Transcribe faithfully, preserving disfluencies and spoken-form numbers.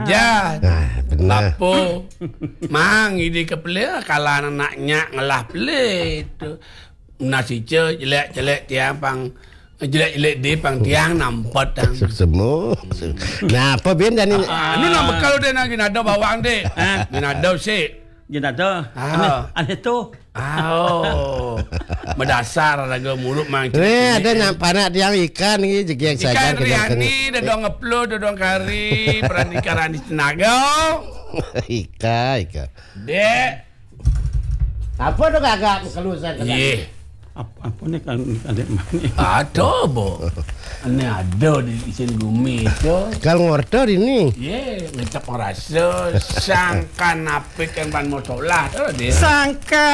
aja. Nah, benar. Lapo mang ide kepele kala anaknya ngelah pele itu. Nasi ce jelek-jelek tiang pang jelek-jelek di pang tiang nampat tang. Semua. Nah, apa ben dan ini? Ah, nu nama kalau dia nak ginado bawang deh. Ah, ginado sih. Ginado. Ah. Ane tu. Oh. Berdasar lagu mulut mang. Ini ada nampak nak tiang ikan ini juga yang saja. Ikan riani, dodong ngeplo, dodong kari, perani karani tenaga. Ika, ika. Dek. Apa tu kagak kelusan? Ye. Apa, apa ni kan adik mana? Ada bo. Ini ada di isin bumi itu. Kalau ngortor ini. Ye, ngecap rasa sangkan apik yang ban motolah tu dia. Sangka